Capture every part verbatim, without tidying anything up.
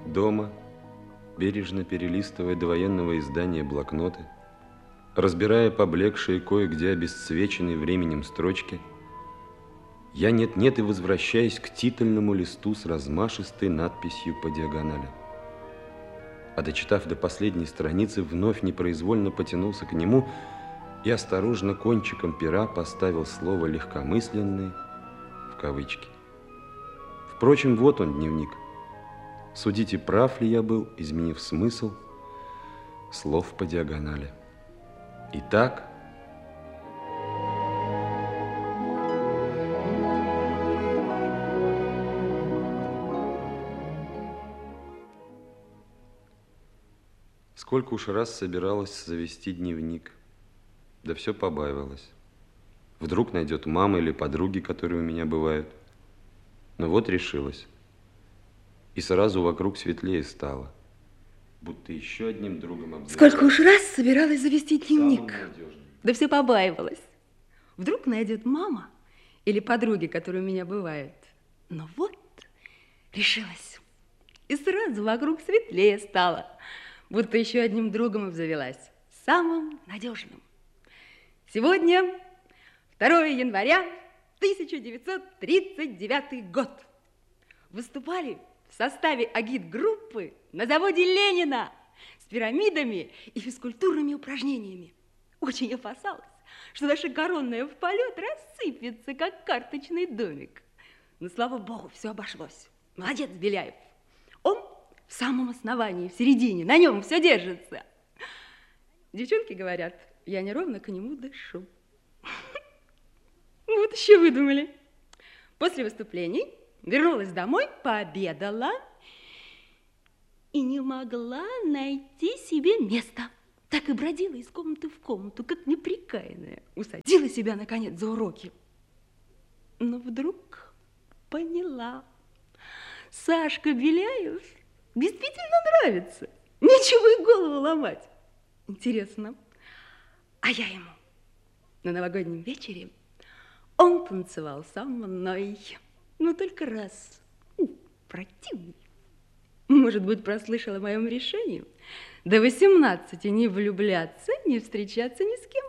Дома, бережно перелистывая до военного издания блокноты, разбирая поблекшие, кое-где обесцвеченные временем строчки, я нет-нет и возвращаюсь к титульному листу с размашистой надписью по диагонали. А дочитав до последней страницы, вновь непроизвольно потянулся к нему и осторожно кончиком пера поставил слово «легкомысленный» в кавычки. Впрочем, вот он, дневник. Судите, прав ли я был, изменив смысл слов по диагонали. Итак, сколько уж раз собиралась завести дневник, да все побаивалась. Вдруг найдет мама или подруги, которые у меня бывают. Но вот решилась. И сразу вокруг светлее стало. Будто еще одним другом обзавелась. Сколько уж раз собиралась завести дневник, да все побаивалась. Вдруг найдет мама или подруги, которые у меня бывают. Но вот решилась. И сразу вокруг светлее стало. Будто еще одним другом обзавелась. Самым надежным. Сегодня второе января тысяча девятьсот тридцать девятый год. Выступали в составе агитгруппы на заводе Ленина с пирамидами и физкультурными упражнениями. Очень опасалась, что наша коронная в полет рассыпется, как карточный домик. Но, слава богу, все обошлось. Молодец, Беляев. Он в самом основании, в середине, на нем все держится. Девчонки говорят, я неровно к нему дышу. Вот еще выдумали. После выступлений вернулась домой, пообедала и не могла найти себе места. Так и бродила из комнаты в комнату, как неприкаянная. Усадила себя, наконец, за уроки. Но вдруг поняла. Сашка Беляев действительно нравится. Нечего и голову ломать. Интересно, а я ему на новогоднем вечере он танцевал со мной. Но только раз. Противный. Может быть, прослышал о моем решении до восемнадцати не влюбляться, не встречаться ни с кем.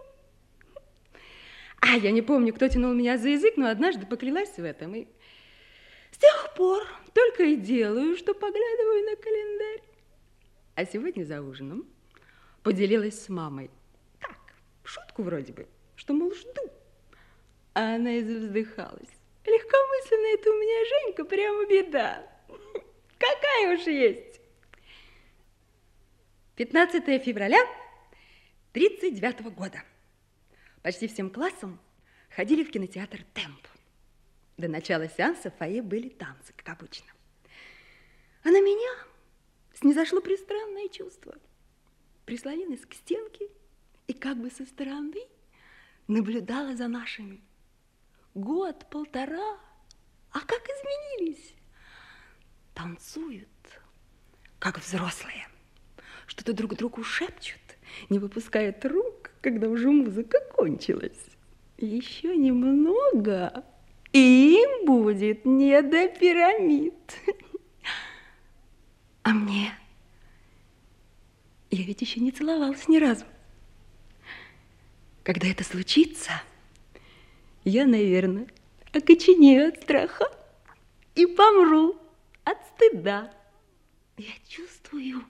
А я не помню, кто тянул меня за язык, но однажды поклялась в этом. И с тех пор только и делаю, что поглядываю на календарь. А сегодня за ужином поделилась с мамой. Так, в шутку вроде бы, что, мол, жду. А она и завздыхалась. Легкомысленная это у меня Женька, прямо беда. Какая уж есть. пятнадцатое февраля тридцать девятого года. Почти всем классом ходили в кинотеатр «Темп». До начала сеанса в фойе были танцы, как обычно. А на меня снизошло пристранное чувство. Прислонилась к стенке и как бы со стороны наблюдала за нашими. Год, полтора, а как изменились. Танцуют, как взрослые. Что-то друг другу шепчут, не выпускают рук, когда уже музыка кончилась. Еще немного, и им будет не до пирамид. А мне? Я ведь еще не целовалась ни разу. Когда это случится, я, наверное, окоченею от страха и помру от стыда. Я чувствую,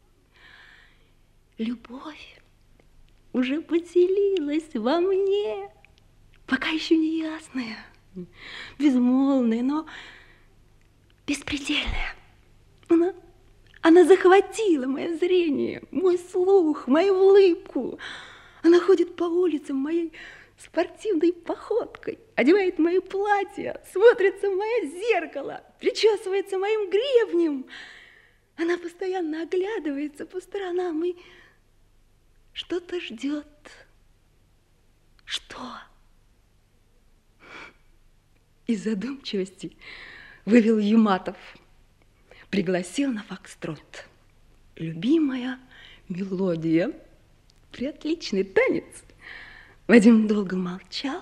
любовь уже поселилась во мне, пока еще не ясная, безмолвная, но беспредельная. Она, она захватила мое зрение, мой слух, мою улыбку. Она ходит по улицам моей спортивной походкой, одевает мои платья, смотрится в мое зеркало, причесывается моим гребнем. Она постоянно оглядывается по сторонам и что-то ждет. Что? Из задумчивости вывел Юматов. Пригласил на фокстрот. Любимая мелодия. Приотличный танец. Вадим долго молчал,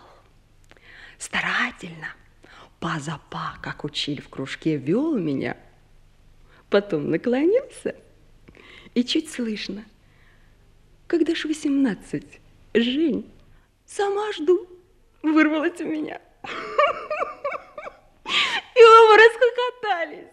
старательно, па за па, как учили в кружке, вел меня Потом наклонился, и чуть слышно. Когда ж восемнадцать, Жень, сама жду, вырвалась у меня. И оба расхохотались.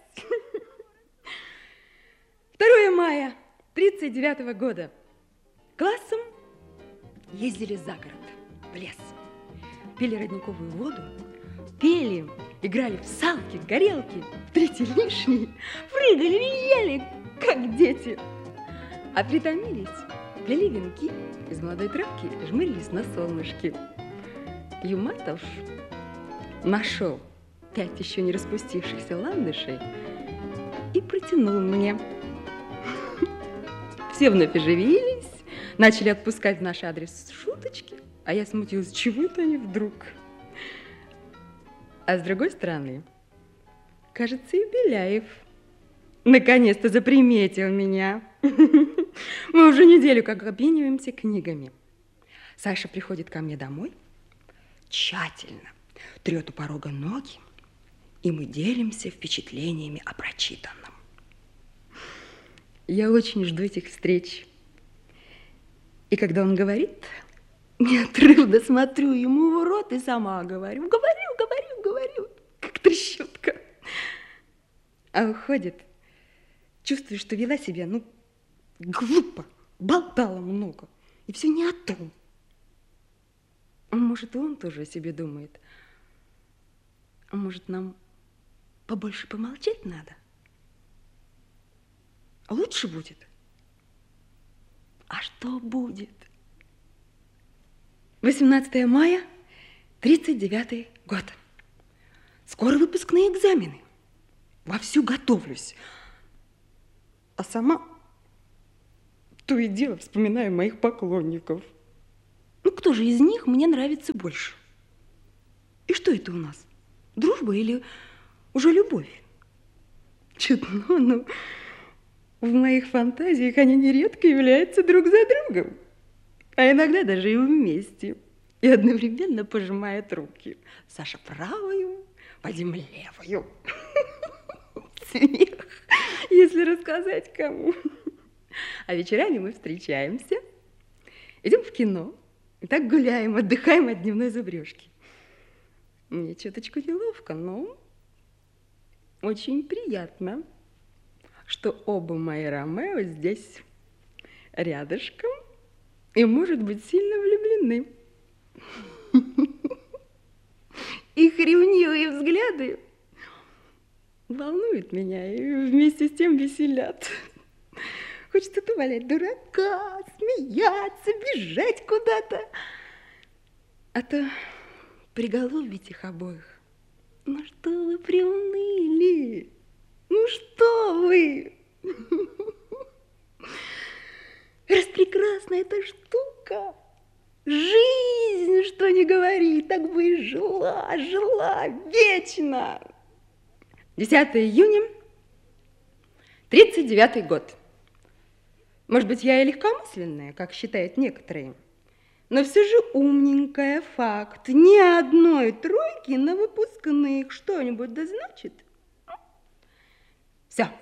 второе мая тридцать девятого года. Классом ездили за город, в лес. Пили родниковую воду, пели, играли в салки, горелки, в третий лишний, прыгали, визжали, как дети. А притомились, плели венки из молодой травки, жмырились на солнышке. Юматов нашел пять еще не распустившихся ландышей и протянул мне. Все вновь оживились, начали отпускать в наш адрес шуточки, а я смутилась, чего это они вдруг? А с другой стороны, кажется, и Беляев наконец-то заприметил меня. Мы уже неделю как обмениваемся книгами. Саша приходит ко мне домой, тщательно трет у порога ноги, и мы делимся впечатлениями о прочитанном. Я очень жду этих встреч. И когда он говорит, неотрывно смотрю ему в рот и сама говорю, говорю, говорю, говорю, как трещотка. А уходит, чувствую, что вела себя, ну, глупо, болтала много, и все не о том. Может, и он тоже о себе думает. А может, нам побольше помолчать надо? Лучше будет. А что будет? восемнадцатое мая, тридцать девятый год. Скоро выпускные экзамены. Вовсю готовлюсь. А сама то и дело вспоминаю моих поклонников. Ну, кто же из них мне нравится больше? И что это у нас? Дружба или уже любовь? Чудно, ну, в моих фантазиях они нередко являются друг за другом, а иногда даже и вместе, и одновременно пожимают руки. Саша правую, Вадим левую. Смех, если рассказать кому. А вечерами мы встречаемся, идем в кино, и так гуляем, отдыхаем от дневной зубрежки. Мне чуточку неловко, но очень приятно, что оба мои Ромео здесь рядышком и, может быть, сильно влюблены. Их ревнивые взгляды волнуют меня и вместе с тем веселят. Хочется то валять дурака, смеяться, бежать куда-то. А то приголубить их обоих. Ну что вы приуныли? Ну что вы? Распрекрасная эта штука. Жизнь, что ни говори, так бы и жила, жила вечно. десятое июня, тридцать девятый год. Может быть, я и легкомысленная, как считают некоторые, но все же умненькая, факт. Ни одной тройки на выпускных что-нибудь да значит. Все.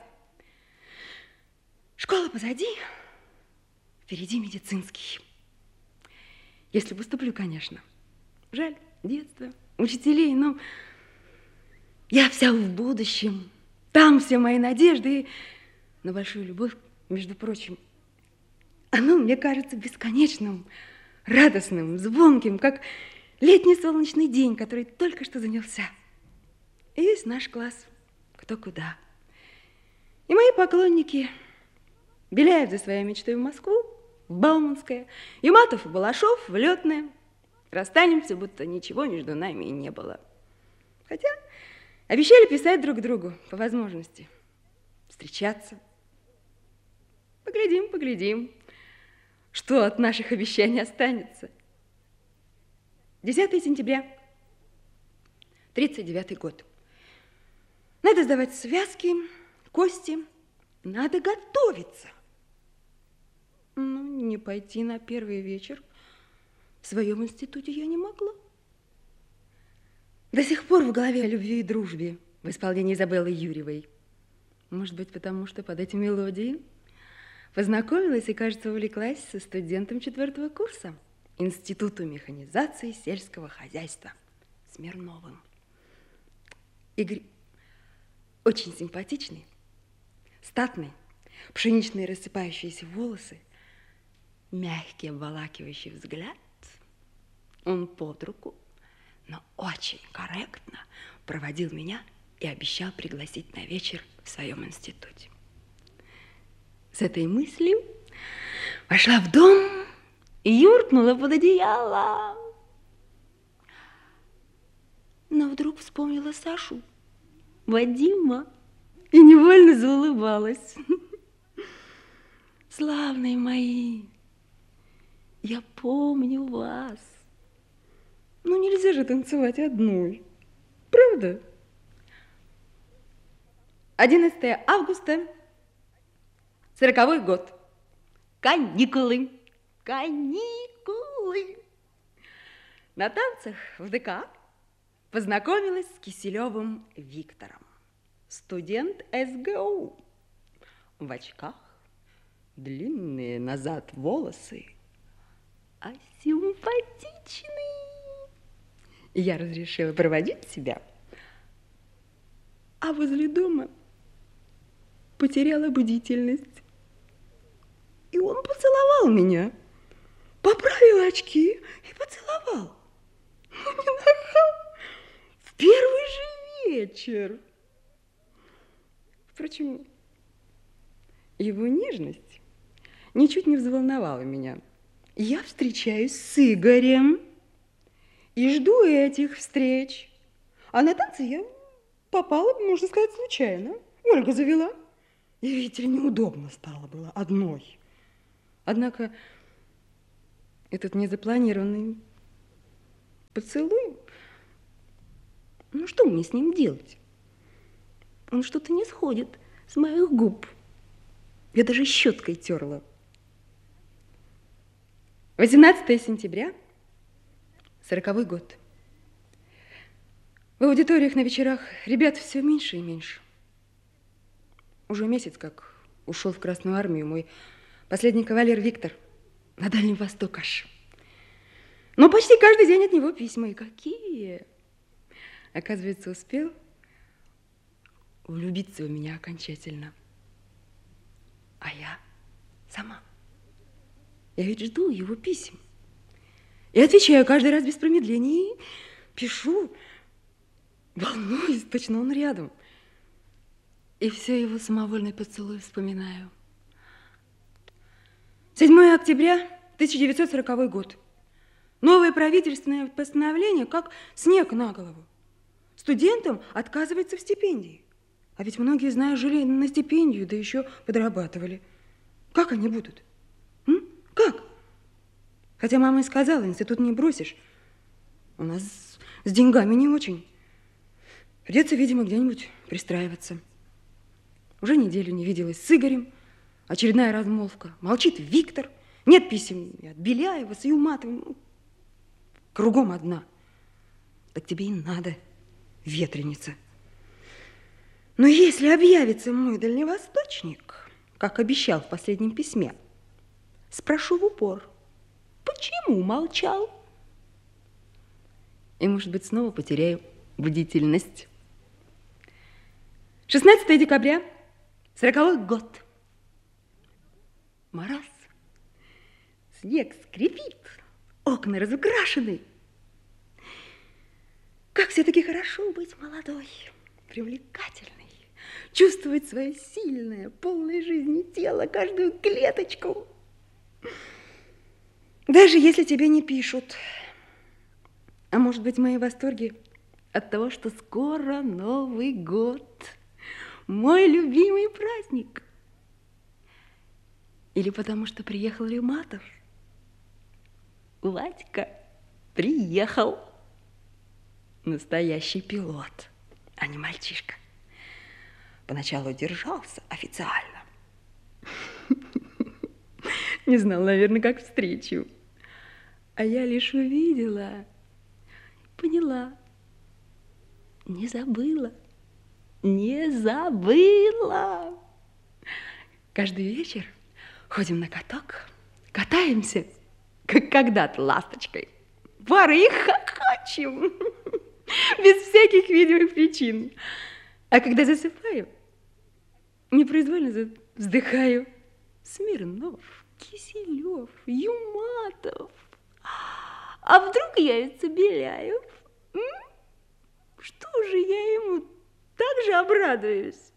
Школа позади, впереди медицинский. Если поступлю, конечно. Жаль, детство, учителей, но я вся в будущем. Там все мои надежды на большую любовь, между прочим. Оно мне кажется бесконечным, радостным, звонким, как летний солнечный день, который только что занялся. И весь наш класс, кто куда. И мои поклонники Беляев за своей мечтой в Москву, в Бауманское, Юматов и Балашов в Летное. Расстанемся, будто ничего между нами и не было. Хотя обещали писать друг другу по возможности, встречаться. Поглядим, поглядим, что от наших обещаний останется. десятое сентября, тридцать девятый год. Надо сдавать связки, кости, надо готовиться. Ну, не пойти на первый вечер в своем институте я не могла. До сих пор в голове о любви и дружбе в исполнении Изабеллы Юрьевой. Может быть, потому что под эти мелодии познакомилась и, кажется, увлеклась со студентом четвертого курса Института механизации сельского хозяйства Смирновым. Игорь очень симпатичный, статный, пшеничные рассыпающиеся волосы, мягкий обволакивающий взгляд. Он под руку, но очень корректно проводил меня и обещал пригласить на вечер в своем институте. С этой мыслью вошла в дом и юркнула под одеяло. Но вдруг вспомнила Сашу, Вадима, и невольно заулыбалась. Славные мои, я помню вас. Ну, нельзя же танцевать одной, правда? одиннадцатое августа, сороковой год. Каникулы. Каникулы. На танцах в ДК познакомилась с Киселевым Виктором. Студент СГУ. В очках, длинные назад волосы, а симпатичный. Я разрешила проводить себя, а возле дома потеряла бдительность. И он поцеловал меня, поправил очки и поцеловал. Ну, не нахал, в первый же вечер. Впрочем, его нежность ничуть не взволновала меня. Я встречаюсь с Игорем и жду этих встреч. А на танцы я попала, можно сказать, случайно. Ольга завела. И, видите ли, неудобно стало было одной. Однако этот незапланированный поцелуй, ну что мне с ним делать? Он что-то не сходит с моих губ. Я даже щеткой терла. восемнадцатое сентября, сороковой год. В аудиториях на вечерах ребят все меньше и меньше. Уже месяц как ушел в Красную армию мой последний кавалер Виктор на Дальний Восток аж. Но почти каждый день от него письма. И какие! Оказывается, успел влюбиться в меня окончательно. А я сама. Я ведь жду его писем. И отвечаю каждый раз без промедления. И пишу, волнуюсь, точно он рядом. И все его самовольный поцелуй вспоминаю. седьмое октября тысяча девятьсот сороковой год. Новое правительственное постановление, как снег на голову. Студентам отказывается в стипендии. А ведь многие, знаю, жили на стипендию, да еще подрабатывали. Как они будут? М? Как? Хотя мама и сказала, институт не бросишь. У нас с деньгами не очень. Придется, видимо, где-нибудь пристраиваться. Уже неделю не виделась с Игорем. Очередная размолвка. Молчит Виктор. Нет писем и от Беляева, с Юматовым. Кругом одна. Так тебе и надо, ветреница. Но если объявится мой дальневосточник, как обещал в последнем письме, спрошу в упор, почему молчал? И, может быть, снова потеряю бдительность. шестнадцатое декабря, сороковой год. Мороз. Снег скрипит, окна разукрашены. Как все-таки хорошо быть молодой, привлекательной, чувствовать свое сильное, полное жизни тело, каждую клеточку. Даже если тебе не пишут. А может быть, мои восторги от того, что скоро Новый год, мой любимый праздник. Или потому что приехал Юматов. Вадька приехал. Настоящий пилот, а не мальчишка. Поначалу держался официально. Не знал, наверное, как встречу. А я лишь увидела, поняла, не забыла. не забыла. Каждый вечер ходим на каток, катаемся, как когда-то ласточкой. Пары и хохочем, без всяких видимых причин. А когда засыпаю, непроизвольно вздыхаю. Смирнов, Киселев, Юматов. А вдруг явится Беляев? М? Что же я ему так же обрадуюсь?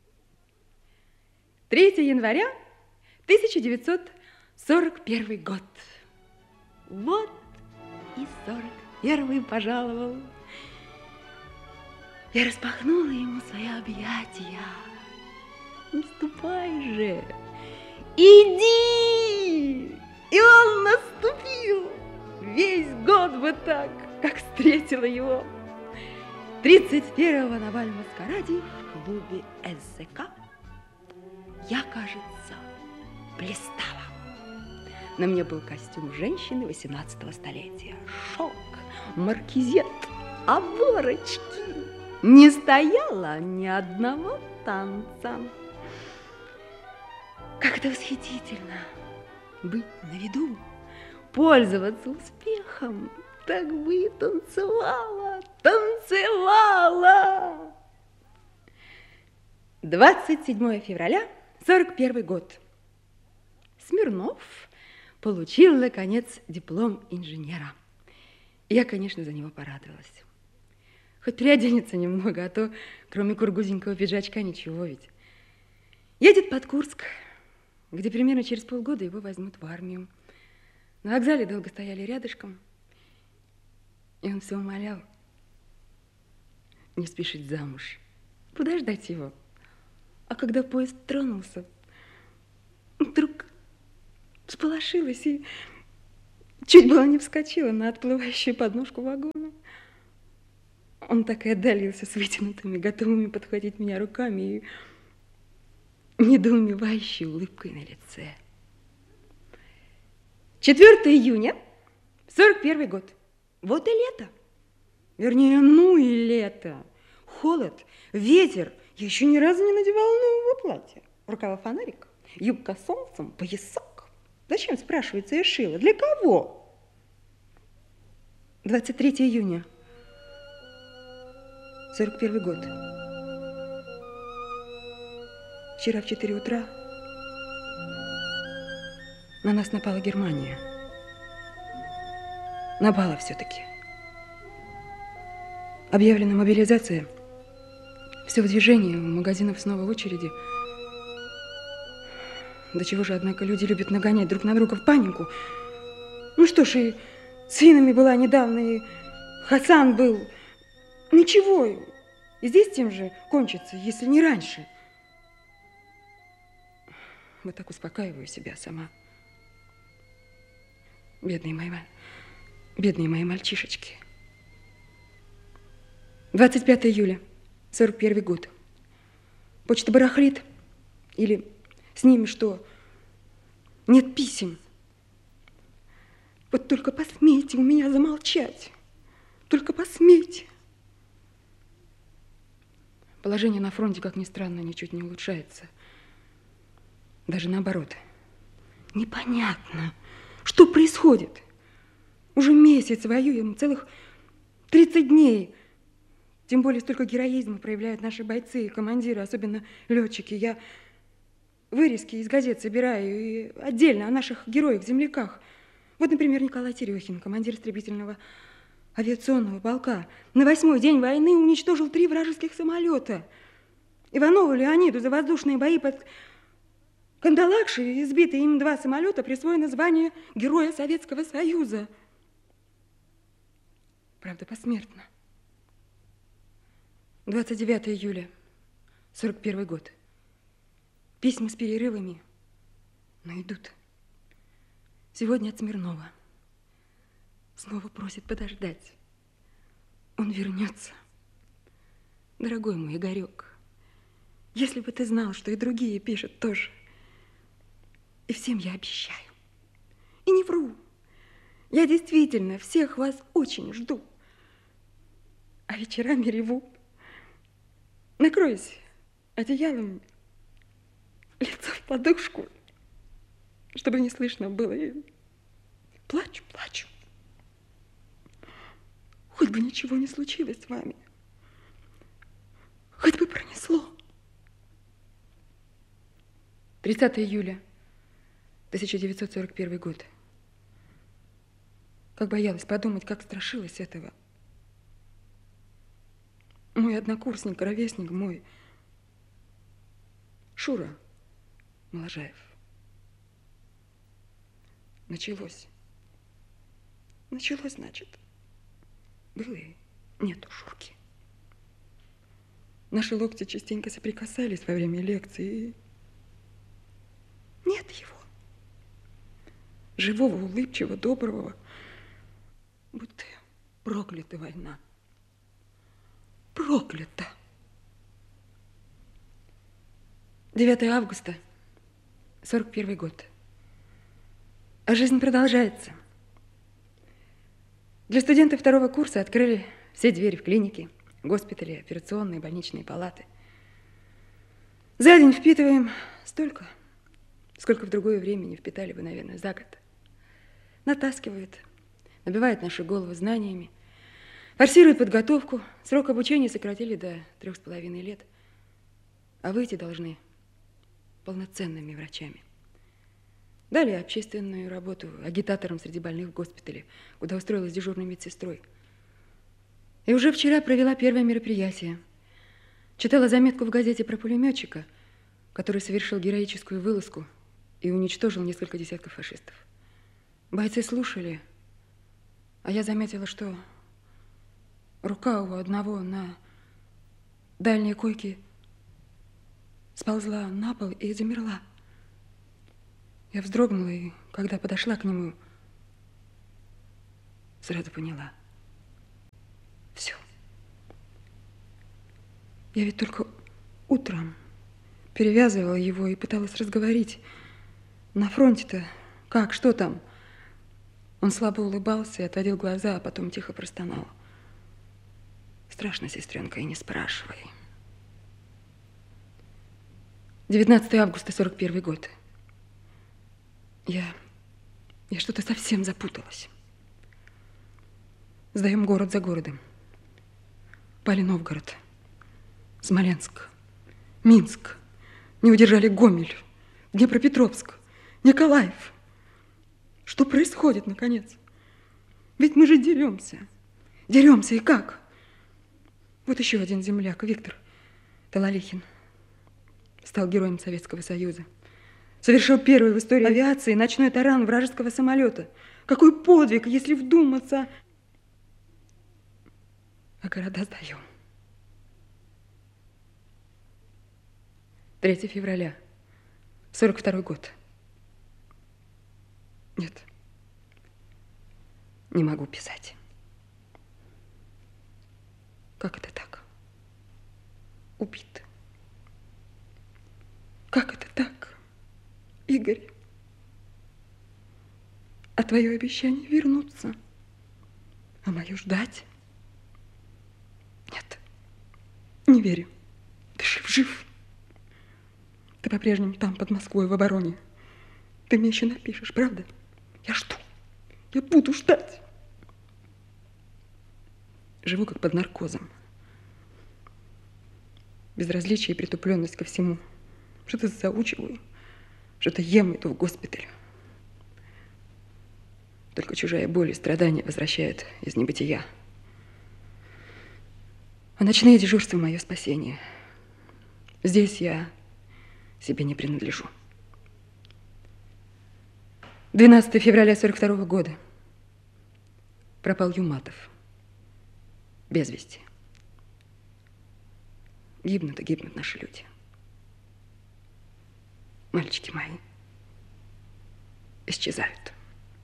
третьего января тысяча девятьсот сорок первый год. Вот и сорок первый пожаловал. Я распахнула ему свои объятия. Ну, ступай же, иди! И он наступил. Весь год бы так, как встретила его. тридцать первого на бал-маскараде в клубе СЗК я, кажется, блистала. На мне был костюм женщины восемнадцатого столетия. Шелк, маркизет, оборочки. Не стояло ни одного танца. Как это восхитительно быть на виду, пользоваться успехом. Так бы и танцевала, танцевала. двадцать седьмого февраля сорок первый год. Смирнов получил, наконец, диплом инженера. Я, конечно, за него порадовалась. Хоть переоденется немного, а то кроме кургузенького пиджачка ничего ведь. Едет под Курск, где примерно через полгода его возьмут в армию. На вокзале долго стояли рядышком, и он все умолял не спешить замуж, подождать его. А когда поезд тронулся, вдруг всполошилась и чуть было не вскочила на отплывающую подножку вагона. Он так и отдалился с вытянутыми, готовыми подхватить меня руками и недоумевающей улыбкой на лице. четвёртого июня сорок первый год. Вот и лето. Вернее, ну и лето. Холод, ветер. Я еще ни разу не надевала нового платья. Рукава фонарик, юбка солнцем, поясок. Зачем, спрашивается, я шила? Для кого? двадцать третьего июня. сорок первый год. Вчера в четыре утра на нас напала Германия. Напала все-таки. Объявлена мобилизация. Все в движении, у магазинов снова в очереди. До чего же, однако, люди любят нагонять друг на друга в панику. Ну что ж, и с финнами была недавно, и Хасан был. Ничего, и здесь тем же кончится, если не раньше. Вот так успокаиваю себя сама. Бедные мои, бедные мои мальчишечки. двадцать пятого июля, сорок первый год. Почта барахлит. Или с ними что? Нет писем. Вот только посмейте у меня замолчать. Только посмейте. Положение на фронте, как ни странно, ничуть не улучшается. Даже наоборот. Непонятно, что происходит. Уже месяц воюем, целых тридцать дней. Тем более столько героизма проявляют наши бойцы и командиры, особенно летчики. Я вырезки из газет собираю и отдельно о наших героях-земляках. Вот, например, Николай Терехин, командир истребительного авиационного полка, на восьмой день войны уничтожил три вражеских самолета. Иванову Леониду за воздушные бои под Кандалакши, избитые им два самолета, присвоено звание Героя Советского Союза. Правда, посмертно. двадцать девятого июля, сорок первый год. Письма с перерывами, но идут. Сегодня от Смирнова. Снова просит подождать. Он вернется. Дорогой мой Игорек, если бы ты знал, что и другие пишут тоже. И всем я обещаю. И не вру. Я действительно всех вас очень жду. А вечерами реву. накроюсь одеялом, лицо в подушку, чтобы не слышно было. И плачу, плачу. Хоть бы ничего не случилось с вами. Хоть бы пронесло. тридцатое июля тысяча девятьсот сорок первый год. Как боялась подумать, как страшилась этого. Мой однокурсник, ровесник мой, Шура Моложаев. Началось. Началось, значит. Было и нету Шурки. Наши локти частенько соприкасались во время лекции. И нет его. Живого, улыбчивого, доброго. Будто проклята война. Проклята. девятое августа, сорок первый год. А жизнь продолжается. Для студентов второго курса открыли все двери в клинике, госпитали, операционные, больничные палаты. За день впитываем столько, сколько в другое время не впитали бы, наверное, за год. Натаскивают, набивают наши головы знаниями, форсируют подготовку. Срок обучения сократили до трех с половиной лет. А выйти должны полноценными врачами. Дали общественную работу агитатором среди больных в госпитале, куда устроилась дежурной медсестрой. И уже вчера провела первое мероприятие. Читала заметку в газете про пулеметчика, который совершил героическую вылазку и уничтожил несколько десятков фашистов. Бойцы слушали, а я заметила, что рука у одного на дальней койке сползла на пол и замерла. Я вздрогнула, и когда подошла к нему, сразу поняла. Все. Я ведь только утром перевязывала его и пыталась разговорить. На фронте-то как, что там? Он слабо улыбался и отводил глаза, а потом тихо простонал. Страшно, сестренка, и не спрашивай. девятнадцатое августа, сорок первый год. Я, я что-то совсем запуталась. Сдаем город за городом. Пали Новгород, Смоленск, Минск. Не удержали Гомель, Днепропетровск, Николаев. Что происходит, наконец? Ведь мы же деремся. Деремся, и как? Вот еще один земляк, Виктор Талалихин, стал героем Советского Союза. Совершил первый в истории авиации ночной таран вражеского самолета. Какой подвиг, если вдуматься. А города сдаем. третьего февраля, сорок второй год. Нет, не могу писать. Как это так? Убит. Как это так? Игорь, а твое обещание вернуться, а мое ждать? Нет, не верю. Ты жив, жив. Ты по-прежнему там, под Москвой, в обороне. Ты мне еще напишешь, правда? Я жду. Я буду ждать. Живу как под наркозом. Безразличие и притупленность ко всему. Что-то заучиваю. Что-то ем, иду в госпиталь. Только чужая боль и страдания возвращают из небытия. А ночные дежурства – мое спасение. Здесь я себе не принадлежу. двенадцатого февраля сорок второго года. Пропал Юматов. Без вести. Гибнут и гибнут наши люди. Мальчики мои исчезают.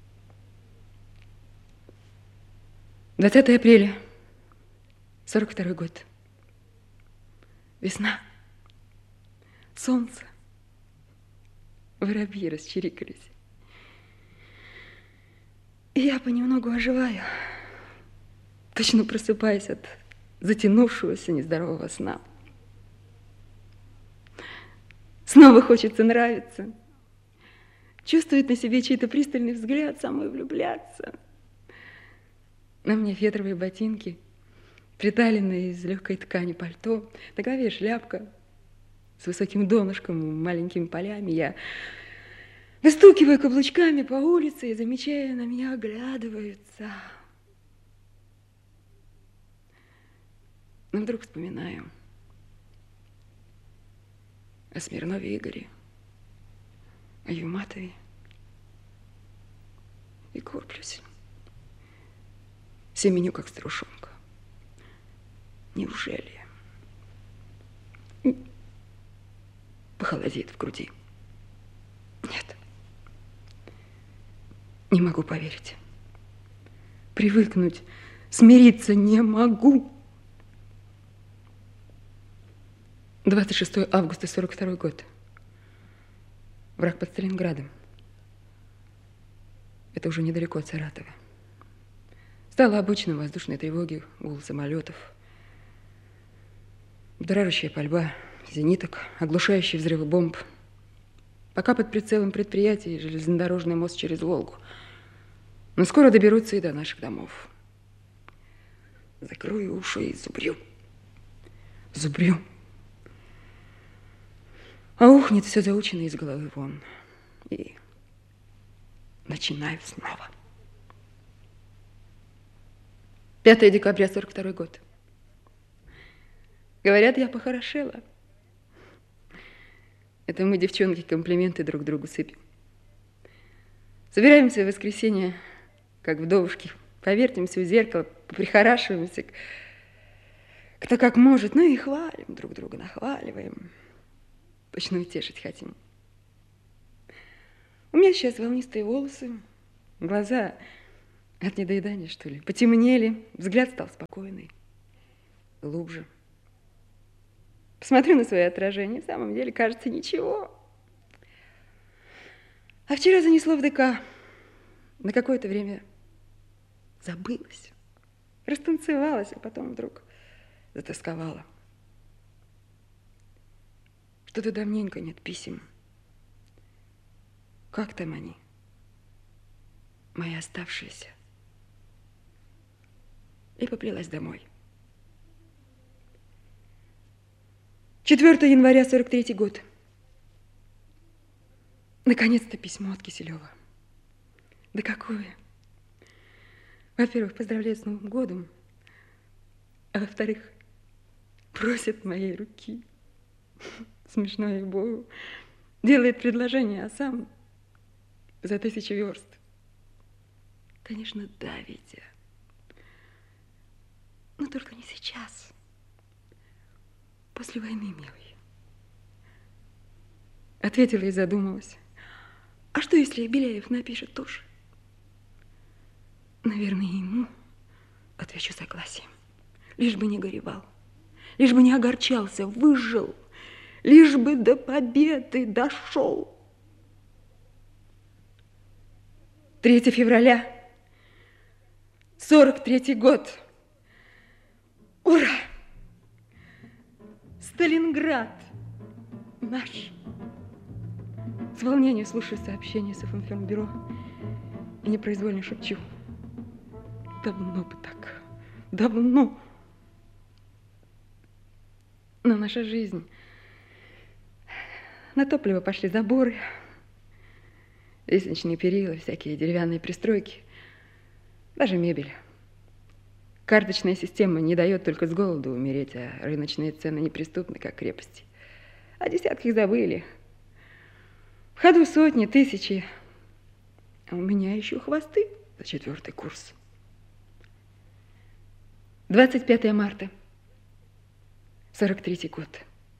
двадцатого апреля, сорок второй год. Весна, солнце, воробьи расчирикались. И я понемногу оживаю, точно просыпаясь от затянувшегося нездорового сна. Снова хочется нравиться. Чувствует на себе чей-то пристальный взгляд, самой влюбляться. На мне фетровые ботинки, приталенные из легкой ткани пальто, на голове шляпка с высоким донышком, маленькими полями. Я выстукиваю каблучками по улице и, замечая, на меня оглядываются. Но вдруг вспоминаю о Смирнове Игоре, о Юматове и корплюсь. Семеню, как старушонка. Неужели? Похолодеет в груди. Нет. Не могу поверить. Привыкнуть, смириться не могу. двадцать шестое августа сорок второй год. Враг под Сталинградом. Это уже недалеко от Саратова. Стало обычным воздушной тревоги, гул самолетов, будоражащая пальба зениток, оглушающие взрывы бомб. Пока под прицелом предприятий железнодорожный мост через Волгу. Но скоро доберутся и до наших домов. Закрою уши и зубрю. Зубрю. А ухнет все заучено из головы вон. И начинаю снова. пятое декабря сорок второй год. Говорят, я похорошела. Это мы, девчонки, комплименты друг другу сыпем. Собираемся в воскресенье, как вдовушки, повертимся у зеркала, поприхорашиваемся, кто как может, ну и хвалим друг друга, нахваливаем. Точно утешить хотим. У меня сейчас волнистые волосы, глаза от недоедания, что ли, потемнели, взгляд стал спокойный, глубже. Посмотрю на свое отражение, в самом деле, кажется, ничего. А вчера занесло в ДК. На какое-то время забылась, растанцевалась, а потом вдруг затасковала. Что-то давненько нет писем. Как там они, мои оставшиеся? И поплелась домой. четвёртое января сорок третий год. Наконец-то письмо от Киселева. Да какое? Во-первых, поздравляет с Новым годом, а во-вторых, просит моей руки. Смешно ей-богу. Делает предложение, а сам за тысячу верст. Конечно, да, Витя. Но только не сейчас. После войны, милый. Ответила и задумалась. А что, если Беляев напишет тоже? Наверное, ему отвечу согласием. Лишь бы не горевал, лишь бы не огорчался, выжил, лишь бы до победы дошел. третьего февраля сорок третий год. Ура! Сталинград наш. С волнением слушаю сообщение с Информбюро и непроизвольно шепчу. Давно бы так, давно. Но наша жизнь... На топливо пошли заборы, лестничные перила, всякие деревянные пристройки, даже мебель. Карточная система не дает только с голоду умереть, а рыночные цены неприступны, как крепости. А десятки их забыли. В ходу сотни, тысячи. А у меня еще хвосты за четвертый курс. двадцать пятое марта, сорок третий год.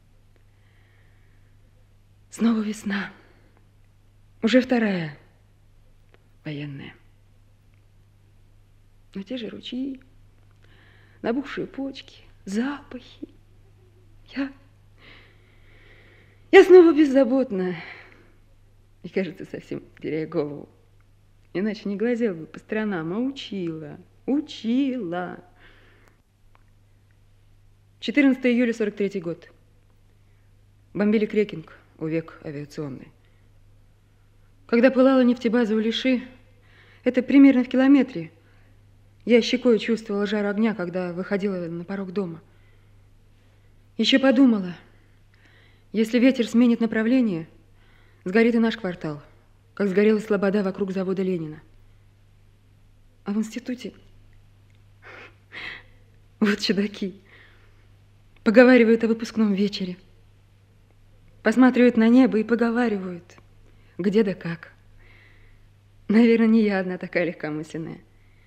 Снова весна. Уже вторая военная. Но те же ручьи, набухшие почки, запахи. Я... Я снова беззаботна. И, кажется, совсем теряю голову. Иначе не глазела бы по сторонам, а учила. Учила. четырнадцатое июля сорок третий год. Бомбили Крекинг, увек авиационный. Когда пылала нефтебаза у Лиши, это примерно в километре, я щекой чувствовала жар огня, когда выходила на порог дома. Еще подумала, если ветер сменит направление, сгорит и наш квартал, как сгорела слобода вокруг завода Ленина. А в институте вот чудаки поговаривают о выпускном вечере, посматривают на небо и поговаривают, где да как. Наверное, не я одна такая легкомысленная.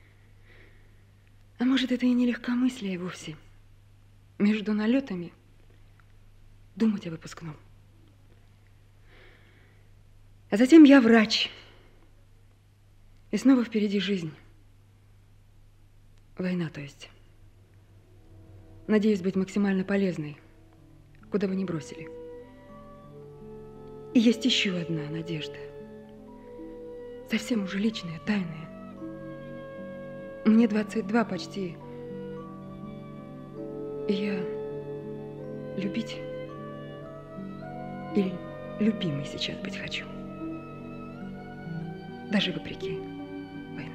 А может, это и не легкомыслие вовсе. Между налетами думать о выпускном. А затем я врач. И снова впереди жизнь. Война, то есть. Надеюсь быть максимально полезной, куда бы ни бросили. И есть еще одна надежда. Совсем уже личная, тайная. Мне двадцать два почти. И я любить или любимой сейчас быть хочу. Даже вопреки.